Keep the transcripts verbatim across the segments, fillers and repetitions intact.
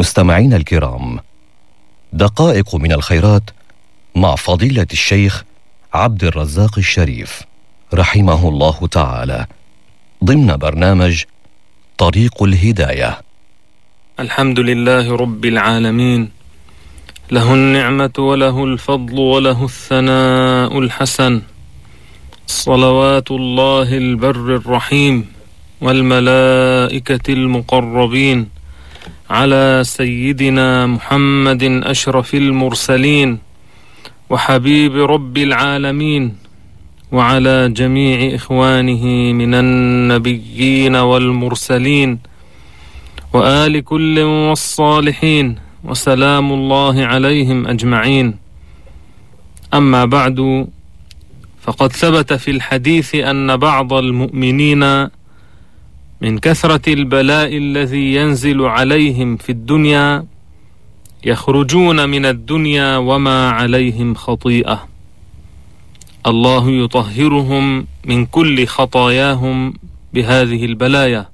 مستمعين الكرام، دقائق من الخيرات مع فضيلة الشيخ عبد الرزاق الشريف رحمه الله تعالى ضمن برنامج طريق الهداية. الحمد لله رب العالمين، له النعمة وله الفضل وله الثناء الحسن، صلوات الله البر الرحيم والملائكة المقربين على سيدنا محمد أشرف المرسلين وحبيب رب العالمين، وعلى جميع إخوانه من النبيين والمرسلين وآل كل والصالحين، وسلام الله عليهم أجمعين. أما بعد، فقد ثبت في الحديث أن بعض المؤمنين من كثرة البلاء الذي ينزل عليهم في الدنيا يخرجون من الدنيا وما عليهم خطيئة، الله يطهرهم من كل خطاياهم بهذه البلايا،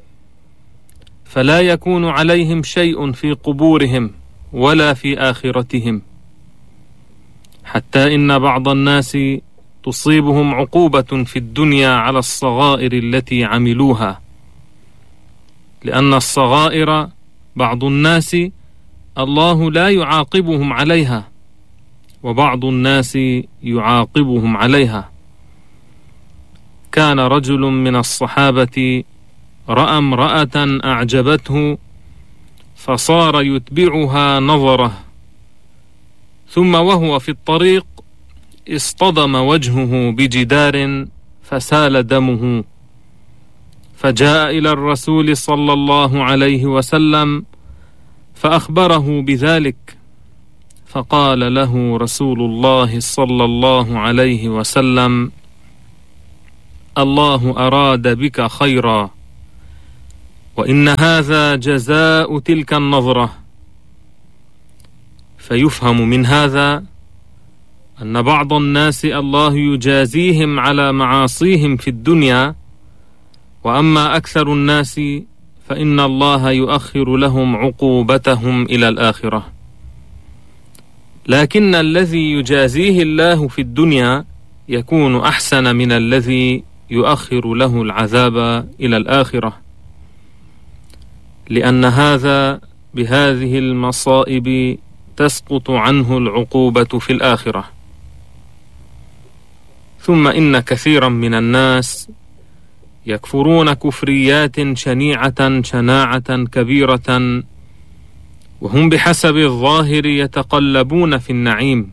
فلا يكون عليهم شيء في قبورهم ولا في آخرتهم، حتى إن بعض الناس تصيبهم عقوبة في الدنيا على الصغائر التي عملوها، لأن الصغائر بعض الناس الله لا يعاقبهم عليها، وبعض الناس يعاقبهم عليها. كان رجل من الصحابة رأى امرأة أعجبته فصار يتبعها نظره، ثم وهو في الطريق اصطدم وجهه بجدار فسال دمه، فجاء إلى الرسول صلى الله عليه وسلم فأخبره بذلك، فقال له رسول الله صلى الله عليه وسلم: الله أراد بك خيرا، وإن هذا جزاء تلك النظرة. فيفهم من هذا أن بعض الناس الله يجازيهم على معاصيهم في الدنيا، وأما أكثر الناس فإن الله يؤخر لهم عقوبتهم إلى الآخرة. لكن الذي يجازيه الله في الدنيا يكون أحسن من الذي يؤخر له العذاب إلى الآخرة، لأن هذا بهذه المصائب تسقط عنه العقوبة في الآخرة. ثم إن كثيرا من الناس يكفرون كفريات شنيعة شناعة كبيرة، وهم بحسب الظاهر يتقلبون في النعيم،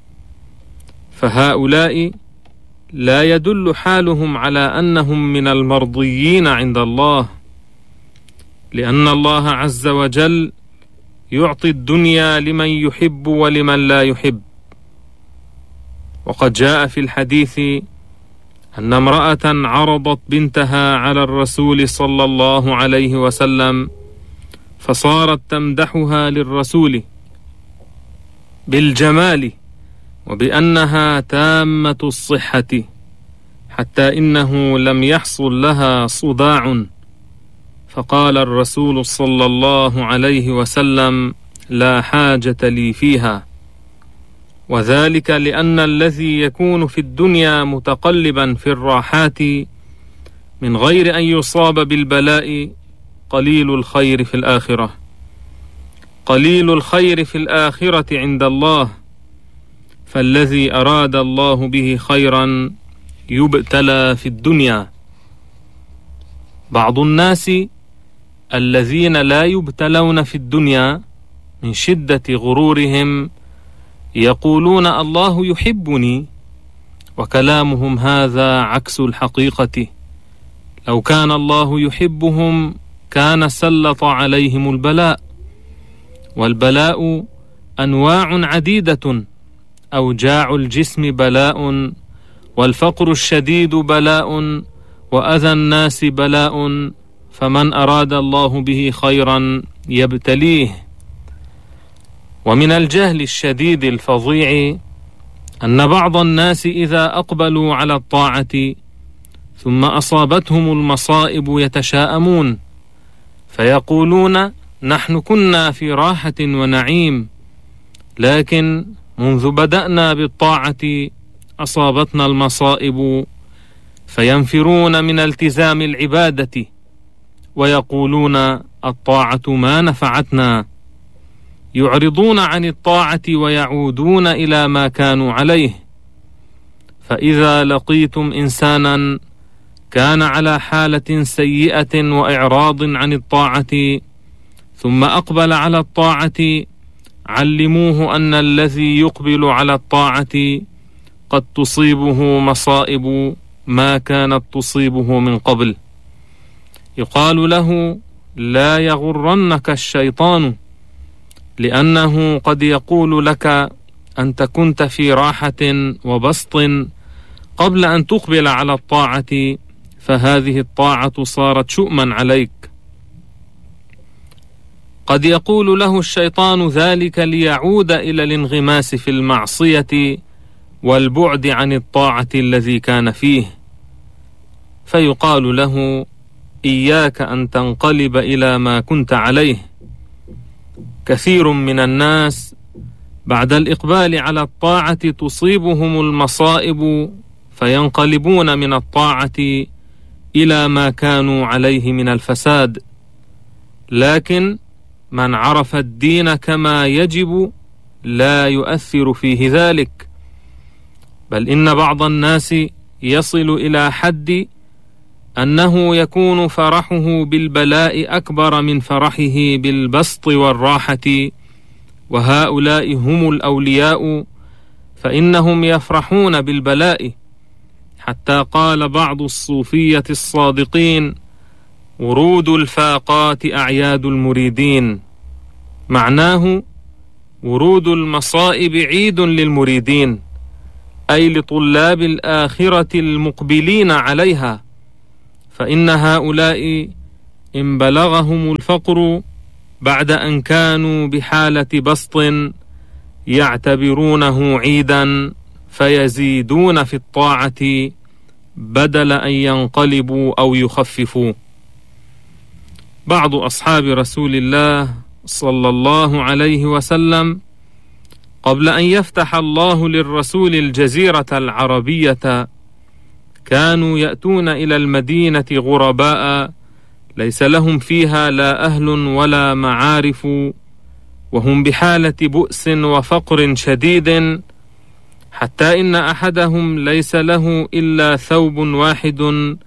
فهؤلاء لا يدل حالهم على أنهم من المرضيين عند الله، لأن الله عز وجل يعطي الدنيا لمن يحب ولمن لا يحب. وقد جاء في الحديث أن امرأة عرضت بنتها على الرسول صلى الله عليه وسلم، فصارت تمدحها للرسول بالجمال وبأنها تامة الصحة، حتى إنه لم يحصل لها صداع، فقال الرسول صلى الله عليه وسلم: لا حاجة لي فيها. وذلك لأن الذي يكون في الدنيا متقلبا في الراحات من غير أن يصاب بالبلاء قليل الخير في الآخرة، قليل الخير في الآخرة عند الله، فالذي أراد الله به خيرا يبتلى في الدنيا. بعض الناس الذين لا يبتلون في الدنيا من شدة غرورهم يقولون الله يحبني، وكلامهم هذا عكس الحقيقة. لو كان الله يحبهم كان سلط عليهم البلاء، والبلاء أنواع عديدة، أوجاع الجسم بلاء، والفقر الشديد بلاء، وأذى الناس بلاء، فمن أراد الله به خيرا يبتليه. ومن الجهل الشديد الفظيع أن بعض الناس إذا أقبلوا على الطاعة ثم أصابتهم المصائب يتشاءمون، فيقولون نحن كنا في راحة ونعيم، لكن منذ بدأنا بالطاعة أصابتنا المصائب، فينفرون من التزام العبادة ويقولون الطاعة ما نفعتنا، يعرضون عن الطاعة ويعودون إلى ما كانوا عليه. فإذا لقيتم إنسانا كان على حالة سيئة وإعراض عن الطاعة ثم أقبل على الطاعة، علموه أن الذي يقبل على الطاعة قد تصيبه مصائب ما كانت تصيبه من قبل. يقال له: لا يغرنك الشيطان، لأنه قد يقول لك أنت كنت في راحة وبسط قبل أن تقبل على الطاعة، فهذه الطاعة صارت شؤما عليك. قد يقول له الشيطان ذلك ليعود إلى الانغماس في المعصية والبعد عن الطاعة الذي كان فيه، فيقال له: إياك أن تنقلب إلى ما كنت عليه. كثير من الناس بعد الإقبال على الطاعة تصيبهم المصائب فينقلبون من الطاعة إلى ما كانوا عليه من الفساد. لكن من عرف الدين كما يجب لا يؤثر فيه ذلك، بل إن بعض الناس يصل إلى حد أنه يكون فرحه بالبلاء أكبر من فرحه بالبسط والراحة، وهؤلاء هم الأولياء، فإنهم يفرحون بالبلاء. حتى قال بعض الصوفية الصادقين: ورود الفاقات أعياد المريدين، معناه ورود المصائب عيد للمريدين، أي لطلاب الآخرة المقبلين عليها، فإن هؤلاء إن بلغهم الفقر بعد أن كانوا بحالة بسط يعتبرونه عيدا فيزيدون في الطاعة بدل أن ينقلبوا أو يخففوا. بعض أصحاب رسول الله صلى الله عليه وسلم قبل أن يفتح الله للرسول الجزيرة العربية كانوا يأتون إلى المدينة غرباء ليس لهم فيها لا أهل ولا معارف، وهم بحالة بؤس وفقر شديد، حتى إن أحدهم ليس له إلا ثوب واحد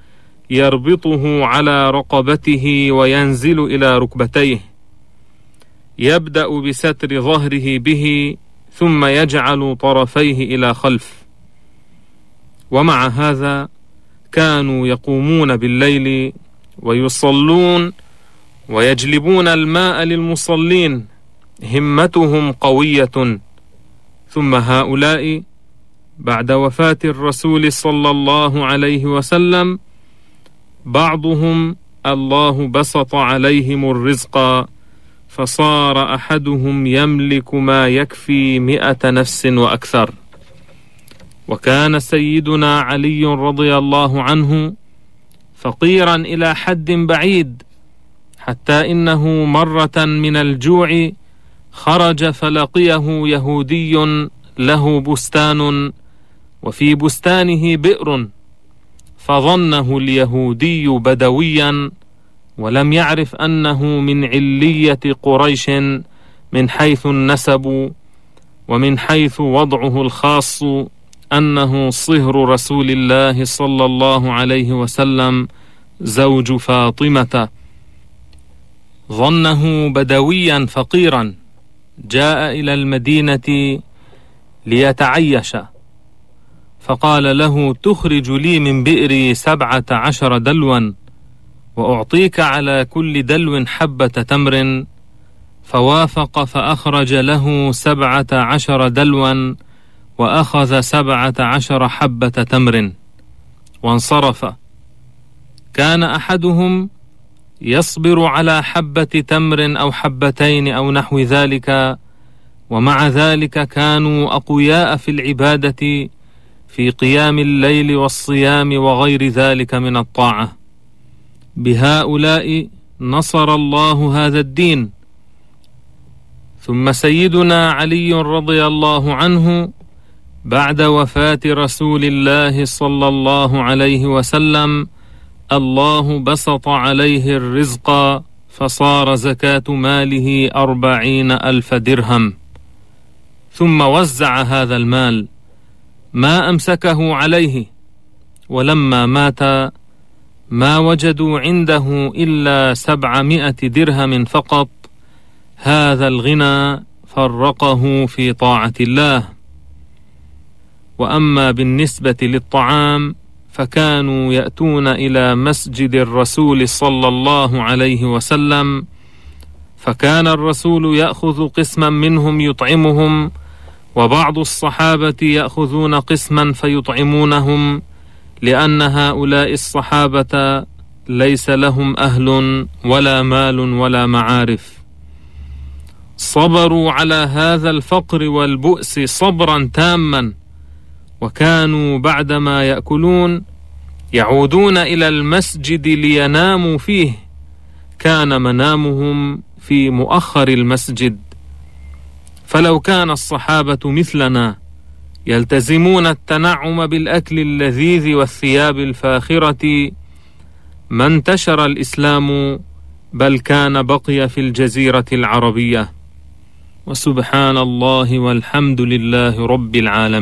يربطه على رقبته وينزل إلى ركبتيه، يبدأ بستر ظهره به ثم يجعل طرفيه إلى خلف. ومع هذا كانوا يقومون بالليل ويصلون ويجلبون الماء للمصلين، همتهم قوية. ثم هؤلاء بعد وفاة الرسول صلى الله عليه وسلم بعضهم الله بسط عليهم الرزق، فصار أحدهم يملك ما يكفي مئة نفس وأكثر. وكان سيدنا علي رضي الله عنه فقيرا إلى حد بعيد، حتى إنه مرة من الجوع خرج فلقيه يهودي له بستان، وفي بستانه بئر، فظنه اليهودي بدويا ولم يعرف أنه من علية قريش من حيث النسب ومن حيث وضعه الخاص أنه صهر رسول الله صلى الله عليه وسلم زوج فاطمة. ظنه بدويا فقيرا جاء إلى المدينة ليتعيش، فقال له: تخرج لي من بئري سبعة عشر دلوا وأعطيك على كل دلو حبة تمر. فوافق فأخرج له سبعة عشر دلوا وأخذ سبعة عشر حبة تمر وانصرف. كان أحدهم يصبر على حبة تمر أو حبتين أو نحو ذلك، ومع ذلك كانوا أقوياء في العبادة في قيام الليل والصيام وغير ذلك من الطاعة. بهؤلاء نصر الله هذا الدين ثم سيدنا علي رضي الله عنه بعد وفاة رسول الله صلى الله عليه وسلم الله بسط عليه الرزق فصار زكاة ماله أربعين ألف درهم، ثم وزع هذا المال ما أمسكه عليه، ولما مات ما وجدوا عنده إلا سبعمائة درهم فقط. هذا الغنى فرقه في طاعة الله. وأما بالنسبة للطعام فكانوا يأتون إلى مسجد الرسول صلى الله عليه وسلم، فكان الرسول يأخذ قسما منهم يطعمهم، وبعض الصحابة يأخذون قسما فيطعمونهم، لأن هؤلاء الصحابة ليس لهم أهل ولا مال ولا معارف. صبروا على هذا الفقر والبؤس صبرا تاما، وكانوا بعدما يأكلون يعودون إلى المسجد ليناموا فيه، كان منامهم في مؤخر المسجد. فلو كان الصحابة مثلنا يلتزمون التنعم بالأكل اللذيذ والثياب الفاخرة ما انتشر الإسلام، بل كان بقي في الجزيرة العربية. وسبحان الله والحمد لله رب العالمين.